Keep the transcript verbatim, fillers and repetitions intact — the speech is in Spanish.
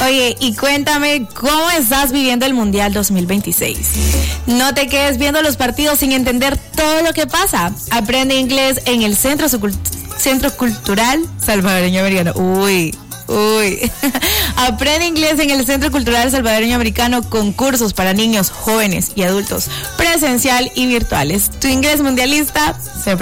Oye, y cuéntame cómo estás viviendo el Mundial dos mil veintiséis. No te quedes viendo los partidos sin entender todo lo que pasa. Aprende inglés en el Centro, Centro Cultural Salvadoreño Americano. Uy, uy. Aprende inglés en el Centro Cultural Salvadoreño Americano con cursos para niños, jóvenes y adultos, presencial y virtuales. Tu inglés mundialista se